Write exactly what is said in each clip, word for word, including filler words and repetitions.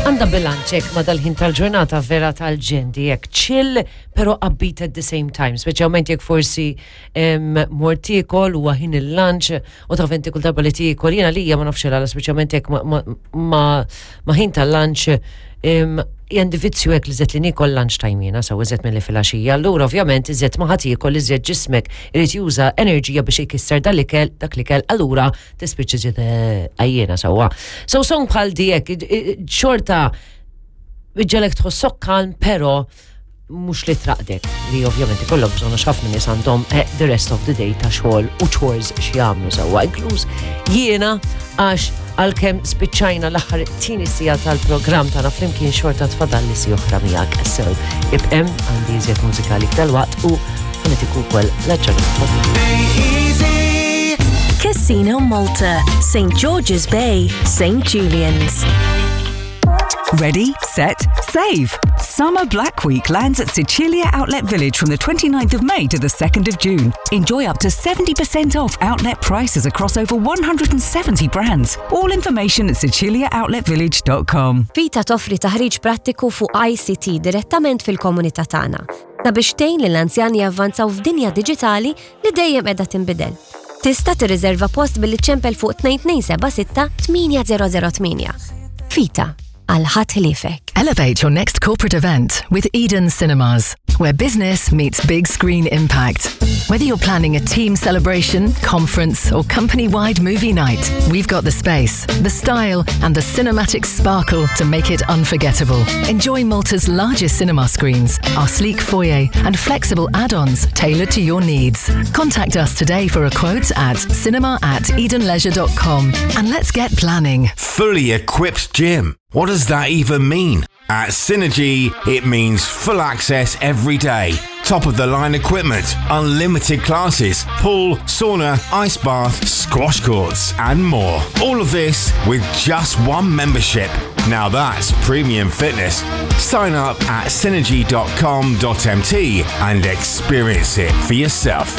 Għanda bilanċek ma dal-ħin tal-ġurnata vera tal-ġendi, jek chill, pero upbeat at the same time, speċjalment jek forsi mor tikol u għahin il-lunch, u tafenti kull darba li tikol, jena li ma nafxela, speċjalment jek ma ħin tal-lunch, jandi vizzju jek li zet li nikol lunch time jena, saw iżet mill-li fil-axija, allura ovvjament iżet maħat jikol iżet ġismek irrit juża enerġija biex jikisser dal-ikel, dak likel, allura tispiċi ġit għajjena sawa. So song bħal dijek, xorta bieġalek tħossok kalm, pero mux li traqdek, li ovvjament kollok bżonu xafna nis għandhom the rest of the day ta' xogħol u chores x'jagħmlu sewwa, inkluż jiena għax għalkemm spiċċajna l-aħħar tieni sija tal-programm tagħna flimkien xorta tfadal li si oħra miegħek sew. Ibqem għandi iżjed mużikali tal-waqt u ħanetiku wkoll l-aġġornata. Casino Malta, Saint George's Bay, Saint Julian's. Ready, set, save! Summer Black Week lands at Sicilia Outlet Village from the twenty-ninth of May to the second of June. Enjoy up to seventy percent off outlet prices across over one hundred seventy brands. All information at sicilia outlet village dot com. Vita toffri taħriġ prattiku fuq I C T direttament fil-komunità tagħna. Sabiex tgħin lill-anzjani javvanzaw f'dinja diġitali li dejjem qiegħda tinbidel. Tista' tirriserva post billi ċempel fuq two two seven six eight zero zero eight. Vita għal-ħadd ħliefek. Elevate your next corporate event with Eden Cinemas, where business meets big screen impact. Whether you're planning a team celebration, conference, or company-wide movie night, we've got the space, the style, and the cinematic sparkle to make it unforgettable. Enjoy Malta's largest cinema screens, our sleek foyer, and flexible add-ons tailored to your needs. Contact us today for a quote at cinema at eden leisure dot com, and let's get planning. Fully equipped gym. What does that even mean? At Synergy, it means full access every day. Top of the line equipment, unlimited classes, pool, sauna, ice bath, squash courts, and more. All of this with just one membership. Now that's premium fitness. Sign up at synergy dot com dot m t and experience it for yourself.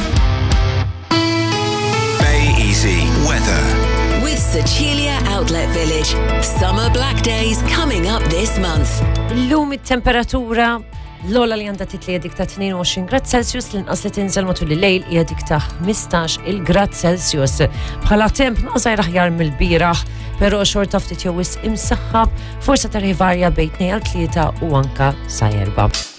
Bay Easy weather. With Sicilia Outlet Village. Summer Black Days coming up this month. Illum it-temperatura l-ola li għandha titli dik ta' tnejn grad Celsius, l-inqas li tinżel matul il-lejl hija dik ta' ħmistax il-grad Celsius. Bħala temp naqsaj aħjar mill-bieraħ, però xorta ftit jew imsaħħab, forsa tarħi varja bejn tnejn għal tlieta u anka sa erba'.